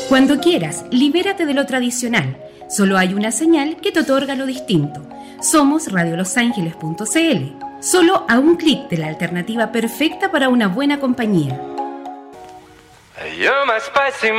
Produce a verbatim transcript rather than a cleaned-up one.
Cuando quieras, libérate de lo tradicional. Solo hay una señal que te otorga lo distinto. Somos radio los ángeles punto c l. Solo a un clic de la alternativa perfecta para una buena compañía. You're my spicy